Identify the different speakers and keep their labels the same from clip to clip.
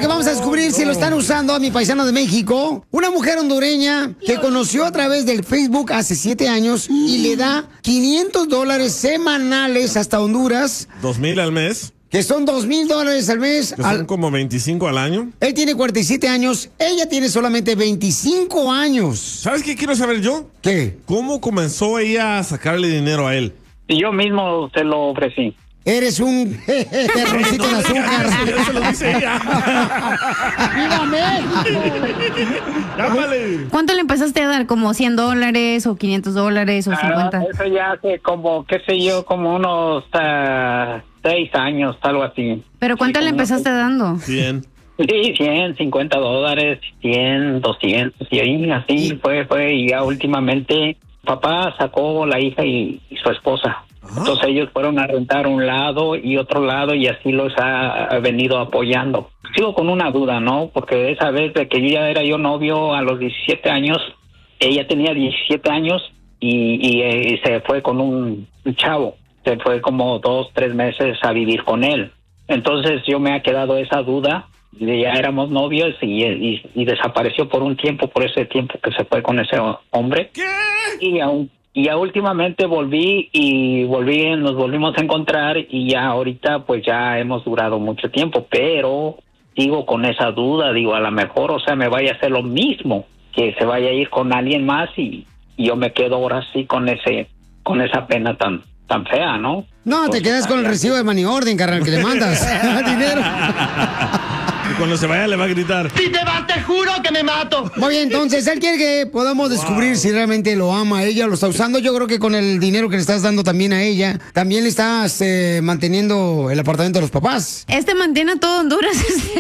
Speaker 1: porque vamos a descubrir si lo están usando a mi paisano de México. Una mujer hondureña que conoció a través del Facebook hace 7 años y le da $500 semanales hasta Honduras.
Speaker 2: 2,000 al mes.
Speaker 1: Que son $2,000 al mes.
Speaker 2: Que son como 25 al año.
Speaker 1: Él tiene 47 años, ella tiene solamente 25 años.
Speaker 2: ¿Sabes qué quiero saber yo?
Speaker 1: ¿Qué?
Speaker 2: ¿Cómo comenzó ella a sacarle dinero a él?
Speaker 3: Y yo mismo se lo ofrecí.
Speaker 1: Eres un terroncito de azúcar.
Speaker 2: Eso lo dice ella.
Speaker 1: ¡Viva México!
Speaker 2: ¡Llámale!
Speaker 4: ¿Cuánto le empezaste a dar? ¿Como $100 o $500 o 50?
Speaker 3: Eso ya hace como, qué sé yo, como unos 6 años, algo así.
Speaker 4: ¿Pero cuánto le empezaste dando?
Speaker 2: 100.
Speaker 3: Sí, $100, $50, 100, 200, y ahí así fue, y ya últimamente papá sacó la hija y su esposa. Entonces ellos fueron a rentar un lado y otro lado y así los ha venido apoyando. Sigo con una duda, ¿no? Porque esa vez de que yo ya era novio a los 17 años, ella tenía 17 años y se fue con un chavo. Se fue como 2, 3 meses a vivir con él. Entonces yo me ha quedado esa duda. Ya éramos novios y desapareció por un tiempo, por ese tiempo que se fue con ese hombre.
Speaker 2: ¿Qué?
Speaker 3: Y ya últimamente nos volvimos a encontrar y ya ahorita pues ya hemos durado mucho tiempo, pero sigo con esa duda, digo, a lo mejor, o sea, me vaya a hacer lo mismo, que se vaya a ir con alguien más y yo me quedo ahora sí con esa pena tan fea, ¿no?
Speaker 1: No, te quedas con el recibo de money order, carnal, que le mandas dinero.
Speaker 2: Y cuando se vaya le va a gritar.
Speaker 5: Si te vas, te juro que me mato.
Speaker 1: Muy bien, entonces él quiere que podamos descubrir si realmente lo ama a ella, lo está usando. Yo creo que con el dinero que le estás dando también a ella, también le estás manteniendo el apartamento de los papás.
Speaker 4: Mantiene a todo Honduras.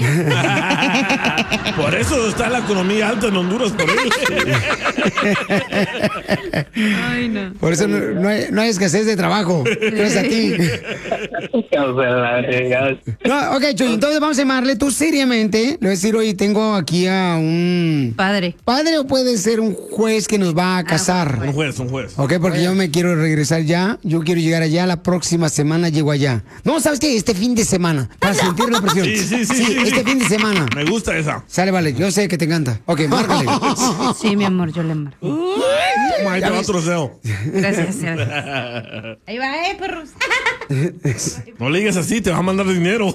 Speaker 2: Por eso está la economía alta en Honduras, por él.
Speaker 4: Ay, no.
Speaker 1: Por eso no hay escasez de trabajo. Gracias a ti. No, ok, Chuy, entonces vamos a llamarle. Tú seriamente le voy a decir, oye, tengo aquí a un...
Speaker 4: Padre.
Speaker 1: ¿Padre o puede ser un juez que nos va a casar?
Speaker 2: Un juez.
Speaker 1: Ok, porque yo me quiero regresar ya. Yo quiero llegar allá. La próxima semana llego allá. No, ¿sabes qué? Este fin de semana. Para sentir la presión.
Speaker 2: Sí.
Speaker 1: Este fin de semana.
Speaker 2: Me gusta esa.
Speaker 1: Sale, vale. Yo sé que te encanta. Ok, márcale.
Speaker 4: Sí, mi amor, yo le marco.
Speaker 2: Ahí te va otro deseo.
Speaker 4: Gracias. Ahí va, perros.
Speaker 2: No le digas así, te va a mandar dinero.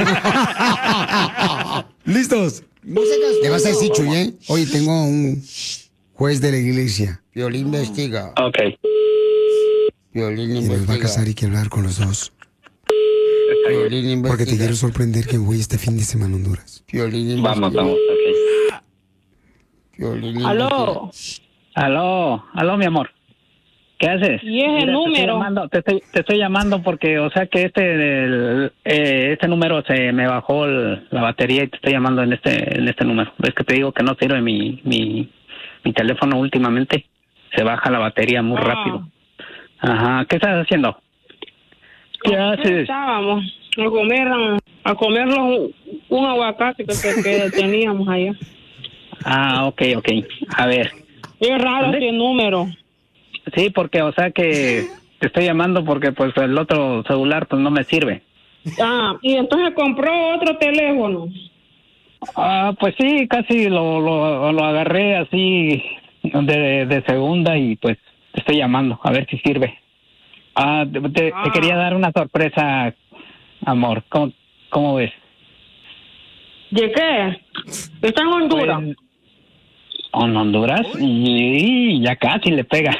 Speaker 1: ¿Listos? Le vas a decir, Chuy, ¿eh? Oye, tengo un juez de la iglesia. Violín investiga.
Speaker 3: Ok.
Speaker 1: Violín investiga. Se nos va a casar y quiero hablar con los dos. Violín investiga. Porque te quiero sorprender que voy este fin de semana a Honduras. Violín investiga.
Speaker 3: Vamos, ok.
Speaker 1: Violín
Speaker 6: Aló.
Speaker 3: Aló, mi amor. ¿Qué haces?
Speaker 6: Y es el número.
Speaker 3: Te estoy llamando porque, o sea, que este número se me bajó la batería y te estoy llamando en este número. ¿Ves que te digo que no sirve mi teléfono últimamente? Se baja la batería muy rápido. Ajá. ¿Qué estás haciendo? ¿Qué haces?
Speaker 6: Estábamos a comer un aguacate que teníamos allá.
Speaker 3: Ah, ok. A ver.
Speaker 6: Es raro ese número.
Speaker 3: Sí, porque, o sea que te estoy llamando porque pues el otro celular pues no me sirve.
Speaker 6: Y entonces compró otro teléfono.
Speaker 3: Pues sí, casi lo agarré así de segunda y pues te estoy llamando a ver si sirve. Te quería dar una sorpresa, amor. ¿Cómo ves?
Speaker 6: ¿De qué? ¿Está en Honduras?
Speaker 3: Pues, ¿en Honduras? Y ya casi le pega.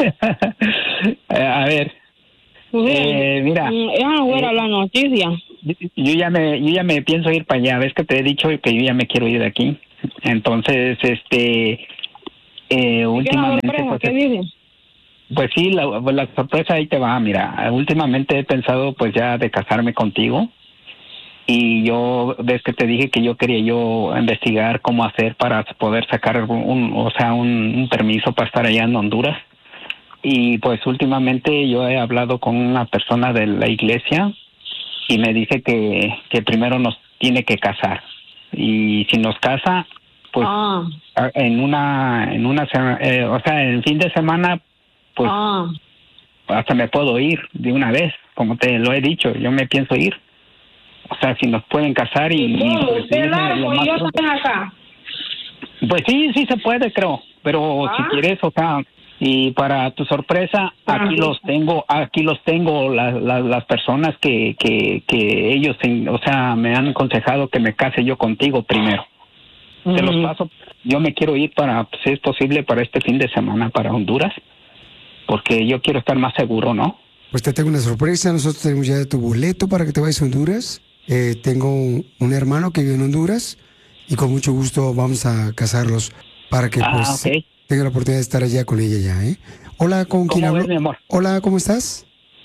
Speaker 3: A ver. Mira.
Speaker 6: Fuera la noticia.
Speaker 3: Yo ya me pienso ir para allá. Ves que te he dicho que yo ya me quiero ir de aquí. Entonces, últimamente.
Speaker 6: ¿Qué dices?
Speaker 3: Pues sí, la sorpresa ahí te va. Mira, últimamente he pensado pues ya de casarme contigo. Y ves que te dije que yo quería investigar cómo hacer para poder sacar un permiso para estar allá en Honduras. Y pues últimamente yo he hablado con una persona de la iglesia y me dice que primero nos tiene que casar. Y si nos casa, pues en el fin de semana, pues hasta me puedo ir de una vez, como te lo he dicho, yo me pienso ir. O sea, si nos pueden casar y...
Speaker 6: ¿Cómo?
Speaker 3: pues,
Speaker 6: Usted
Speaker 3: irme
Speaker 6: largo
Speaker 3: lo
Speaker 6: y
Speaker 3: más
Speaker 6: yo
Speaker 3: pronto.
Speaker 6: también acá.
Speaker 3: Pues sí se puede, creo. Pero si quieres, o sea, y para tu sorpresa, aquí los tengo las personas que ellos, o sea, me han aconsejado que me case yo contigo primero. Te los paso. Yo me quiero ir para, si es posible, para este fin de semana para Honduras, porque yo quiero estar más seguro, ¿no?
Speaker 1: Pues te tengo una sorpresa. Nosotros tenemos ya tu boleto para que te vayas a Honduras. Tengo un hermano que vive en Honduras y con mucho gusto vamos a casarlos para que pues
Speaker 3: ok.
Speaker 1: tenga la oportunidad de estar allá con ella ya, ¿eh? Hola, ¿con quién
Speaker 3: ¿Cómo
Speaker 1: hablo?
Speaker 3: ves, mi amor?
Speaker 1: Hola, ¿cómo estás?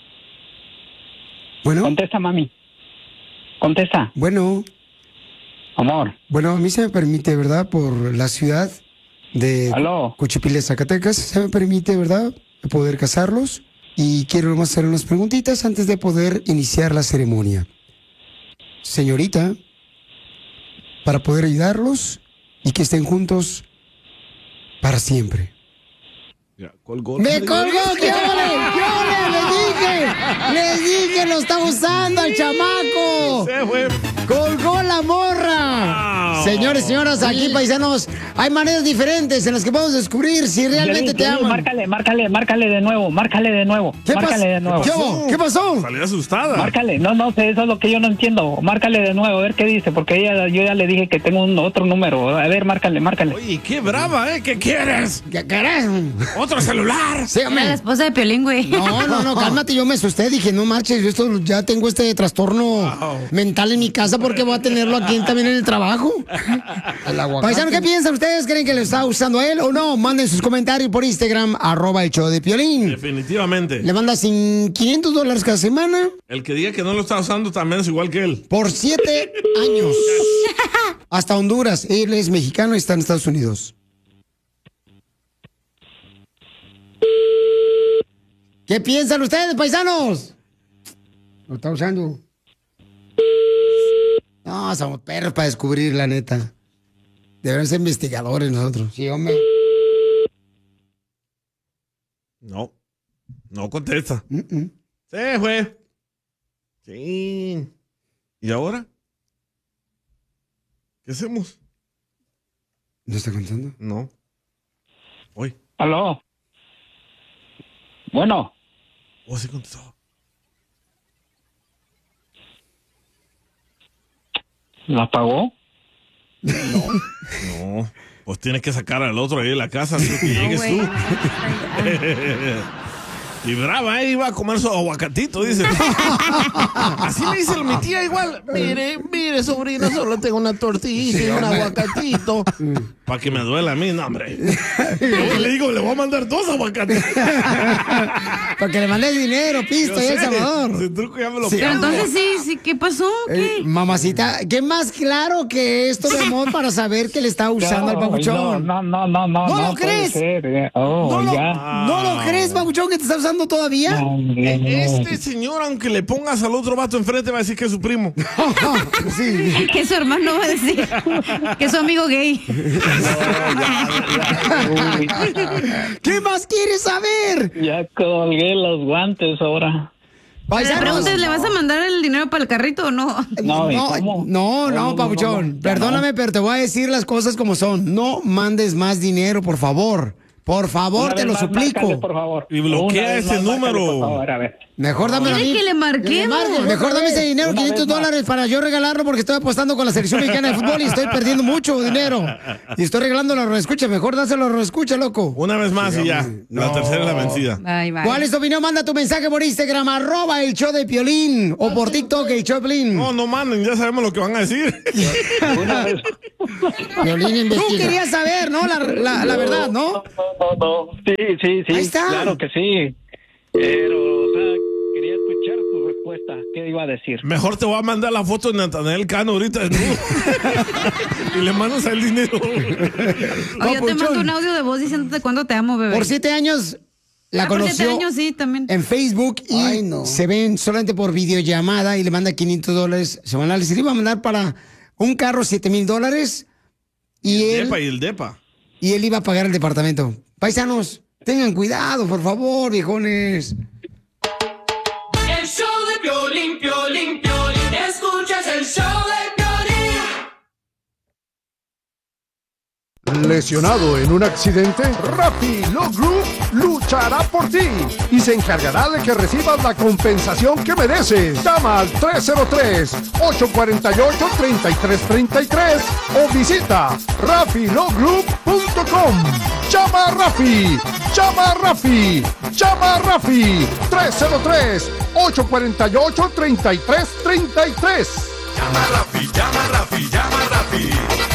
Speaker 1: Bueno,
Speaker 3: Contesta, mami. Contesta,
Speaker 1: bueno,
Speaker 3: amor.
Speaker 1: bueno, a mí se me permite, ¿verdad? Por la ciudad de
Speaker 3: Aló.
Speaker 1: Cuchipile, Zacatecas, se me permite, ¿verdad? Poder casarlos y quiero nomás hacer unas preguntitas antes de poder iniciar la ceremonia. Señorita, para poder ayudarlos y que estén juntos para siempre.
Speaker 2: Ya, colgó.
Speaker 1: ¡Me colgó! ¡Qué ole! ¡Qué ole! ¡Les dije! ¡Lo está usando al chamaco!
Speaker 2: Se fue.
Speaker 1: ¡Colgó la morra!
Speaker 2: Wow.
Speaker 1: Señores, señoras, aquí paisanos, hay maneras diferentes en las que podemos descubrir si realmente te aman.
Speaker 3: Márcale de nuevo.
Speaker 1: ¿Qué
Speaker 3: Márcale de nuevo.
Speaker 1: ¿Qué pasó?
Speaker 2: Salí asustada.
Speaker 3: Márcale, no sé, eso es lo que yo no entiendo. Márcale de nuevo, a ver qué dice, porque yo ya le dije que tengo otro número. A ver, márcale.
Speaker 2: Oye, qué brava, ¿eh? ¿Qué quieres?
Speaker 1: ¿Qué carajo?
Speaker 2: ¿Otro celular?
Speaker 1: Sí,
Speaker 4: Era
Speaker 1: hombre.
Speaker 4: la esposa de Piolín, güey.
Speaker 1: No, cálmate, yo me asusté, dije, no marches, yo ya tengo este trastorno mental en mi casa porque voy a tenerlo aquí también en el trabajo. Paisano, ¿qué piensan ustedes? ¿Creen que le está usando a él o no? Manden sus comentarios por Instagram, @el show de Piolín.
Speaker 2: Definitivamente.
Speaker 1: Le manda $500 cada semana
Speaker 2: El que diga que no lo está usando también es igual que él.
Speaker 1: por 7 años. Hasta Honduras. Él es mexicano y está en Estados Unidos. ¿Qué piensan ustedes, paisanos? Lo está usando. No, somos perros para descubrir, la neta. Deben ser investigadores nosotros. Sí, hombre.
Speaker 2: No contesta. Se fue. Sí. ¿Y ahora? ¿Qué hacemos?
Speaker 1: ¿No está contando?
Speaker 2: No. Hoy.
Speaker 3: Aló. Bueno,
Speaker 2: Oh, sí contestó.
Speaker 3: ¿la apagó?
Speaker 2: No. Pues tienes que sacar al otro ahí de la casa antes que llegues
Speaker 4: güey.
Speaker 2: tú. Y brava, iba a comer su aguacatito, dice. Así me dice mi tía igual. Mire, sobrina, solo tengo una tortilla y un aguacatito. Para que me duela a mí, no, hombre. Yo le digo, le voy a mandar 2 aguacates.
Speaker 1: Para que le mandes dinero, pisto, y El Salvador.
Speaker 2: Ese truco ya me lo
Speaker 4: Pero
Speaker 2: pierdo.
Speaker 4: entonces sí, ¿qué pasó? ¿Qué?
Speaker 1: Mamacita, ¿qué más claro que esto, mi amor, para saber que le está usando al papuchón?
Speaker 3: No.
Speaker 1: ¿No lo
Speaker 3: puede
Speaker 1: crees?
Speaker 3: ser. Oh,
Speaker 1: ¿No
Speaker 3: ya.
Speaker 1: lo crees, papuchón, que te está usando todavía?
Speaker 2: Este señor, aunque le pongas al otro vato enfrente, va a decir que es su primo.
Speaker 1: Sí.
Speaker 4: Que su hermano va a decir que es su amigo gay.
Speaker 3: Uy,
Speaker 1: ¿Qué más quieres saber?
Speaker 3: ya colgué los guantes ahora.
Speaker 4: La
Speaker 1: Paisanos.
Speaker 4: pregunta es, ¿le vas a mandar el dinero para el carrito o no?
Speaker 3: No, ¿y cómo?
Speaker 1: No, papuchón.
Speaker 3: Ya
Speaker 1: Perdóname, pero te voy a decir las cosas como son. No mandes más dinero, por favor. Por favor,
Speaker 3: Una
Speaker 1: te
Speaker 3: vez
Speaker 1: lo
Speaker 3: más,
Speaker 1: suplico.
Speaker 3: márcale, por favor.
Speaker 2: Y bloquea
Speaker 3: Una vez
Speaker 2: ese
Speaker 3: más, márcale,
Speaker 2: número.
Speaker 3: por favor, a ver.
Speaker 1: Mejor dámelo a mí.
Speaker 4: ¿Quiere que le marquemos?
Speaker 1: Mejor dame ese dinero,
Speaker 3: Una vez
Speaker 1: $500 para yo regalarlo porque estoy apostando con la selección mexicana de fútbol y estoy perdiendo mucho dinero. Y estoy regalando la reescucha. Mejor dáselo a la reescucha, loco.
Speaker 2: Una vez más y ya. La tercera es la vencida.
Speaker 4: Bye, bye.
Speaker 1: ¿Cuál es tu opinión? Manda tu mensaje por Instagram, @el show de Piolín. O por TikTok, el show de Piolín.
Speaker 2: No manden, ya sabemos lo que van a decir.
Speaker 3: Una vez.
Speaker 1: Piolín
Speaker 3: Tú
Speaker 1: investiga. Tú querías saber, ¿no? La verdad, ¿no?
Speaker 3: No. Sí.
Speaker 1: Ahí está.
Speaker 3: Claro que sí. Pero, o sea, quería escuchar tu respuesta. ¿Qué iba a decir?
Speaker 2: Mejor te voy a mandar la foto de Natanael Cano ahorita desnudo. Y le mandas el dinero.
Speaker 4: O yo te mando un audio de voz diciéndote cuándo te amo, bebé.
Speaker 1: Por 7 años la
Speaker 4: por
Speaker 1: conoció
Speaker 4: 7 años, sí, también.
Speaker 1: en Facebook y se ven solamente por videollamada y le manda $500 semanales. Y le iba a mandar para un carro $7,000 y
Speaker 2: El depa.
Speaker 1: y él iba a pagar el departamento. Paisanos, tengan cuidado, por favor, viejones.
Speaker 7: El show de Piolín, Piolín, Piolín. Escuchas el Lesionado en un accidente, Rappi Law Group luchará por ti y se encargará de que recibas la compensación que mereces. Llama al 303-848-3333 o visita RappiLawGroup.com. Llama a Rappi, llama a Rappi, llama a Rappi. 303-848-3333.
Speaker 8: Llama a Rappi, llama a Rappi, llama a Rappi.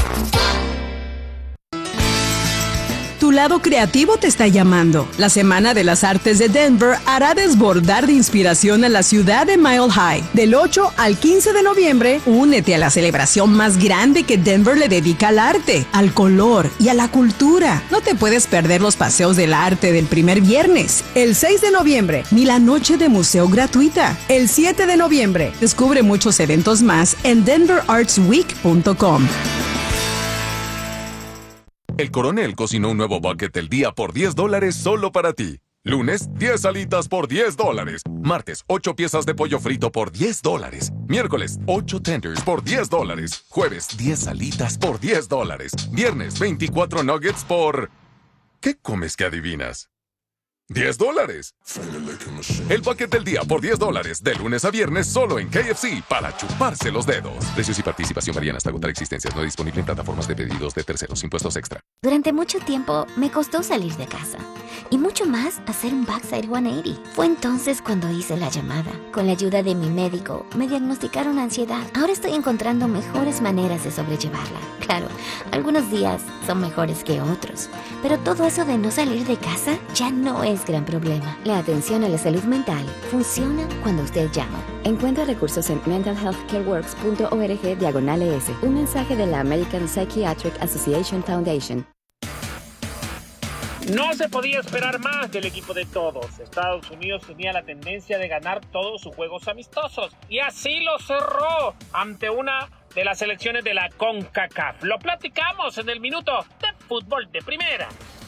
Speaker 9: Tu lado creativo te está llamando. La Semana de las Artes de Denver hará desbordar de inspiración a la ciudad de Mile High. Del 8 al 15 de noviembre, únete a la celebración más grande que Denver le dedica al arte, al color y a la cultura. No te puedes perder los paseos del arte del primer viernes. El 6 de noviembre, ni la noche de museo gratuita. El 7 de noviembre, descubre muchos eventos más en denverartsweek.com.
Speaker 8: El Coronel cocinó un nuevo bucket del día por $10 solo para ti. Lunes, 10 alitas por $10. Martes, 8 piezas de pollo frito por $10. Miércoles, 8 tenders por $10. Jueves, 10 alitas por $10. Viernes, 24 nuggets por... ¿Qué comes que adivinas? $10. El bucket del día por $10, de lunes a viernes solo en KFC para chuparse los dedos. Precios y participación varían hasta agotar existencias. No disponible en plataformas de pedidos de terceros. Impuestos extra.
Speaker 10: Durante mucho tiempo me costó salir de casa y mucho más hacer un backside 180. Fue entonces cuando hice la llamada. Con la ayuda de mi médico me diagnosticaron ansiedad. Ahora estoy encontrando mejores maneras de sobrellevarla. Claro, algunos días son mejores que otros, pero todo eso de no salir de casa ya no es gran problema. La atención a la salud mental funciona cuando usted llama. Encuentra recursos en mentalhealthcareworks.org/ES. Un mensaje de la American Psychiatric Association Foundation.
Speaker 11: No se podía esperar más del equipo de todos. Estados Unidos tenía la tendencia de ganar todos sus juegos amistosos y así lo cerró ante una de las selecciones de la CONCACAF. Lo platicamos en el minuto de fútbol de primera.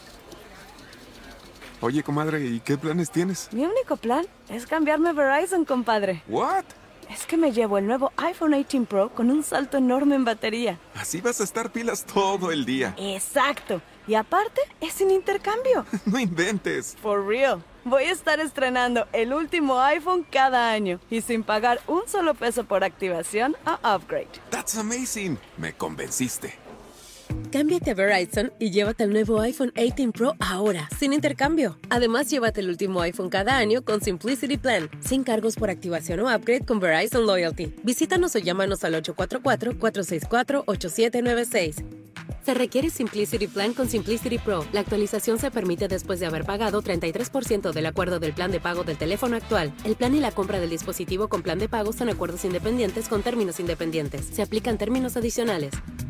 Speaker 12: Oye, comadre, ¿y qué planes tienes?
Speaker 13: Mi único plan es cambiarme a Verizon, compadre.
Speaker 12: ¿What?
Speaker 13: Es que me llevo el nuevo iPhone 18 Pro con un salto enorme en batería.
Speaker 12: Así vas a estar pilas todo el día.
Speaker 13: Exacto. Y aparte, es sin intercambio.
Speaker 12: No inventes.
Speaker 13: For real. Voy a estar estrenando el último iPhone cada año y sin pagar un solo peso por activación o upgrade.
Speaker 12: That's amazing. Me convenciste.
Speaker 14: Cámbiate a Verizon y llévate el nuevo iPhone 18 Pro ahora, sin intercambio. Además, llévate el último iPhone cada año con Simplicity Plan, sin cargos por activación o upgrade con Verizon Loyalty. Visítanos o llámanos al 844-464-8796. Se requiere Simplicity Plan con Simplicity Pro. La actualización se permite después de haber pagado 33% del acuerdo del plan de pago del teléfono actual. El plan y la compra del dispositivo con plan de pago son acuerdos independientes con términos independientes. Se aplican términos adicionales.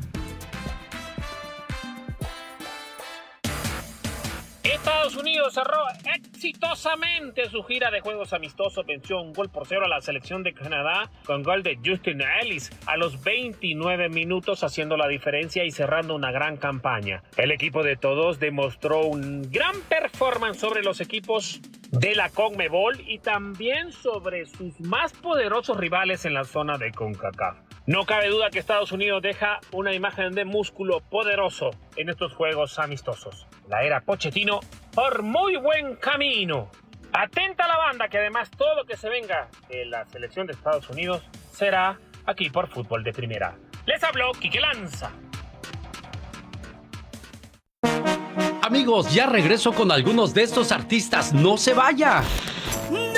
Speaker 11: Estados Unidos cerró exitosamente su gira de juegos amistosos, venció 1-0 a la selección de Canadá con gol de Justin Ellis a los 29 minutos, haciendo la diferencia y cerrando una gran campaña. El equipo de todos demostró un gran performance sobre los equipos de la CONMEBOL y también sobre sus más poderosos rivales en la zona de CONCACAF. No cabe duda que Estados Unidos deja una imagen de músculo poderoso en estos juegos amistosos. La era Pochettino por muy buen camino. Atenta a la banda, que además todo lo que se venga de la selección de Estados Unidos será aquí por Fútbol de Primera. Les habló Quique Lanza.
Speaker 15: Amigos, ya regreso con algunos de estos artistas. ¡No se vaya!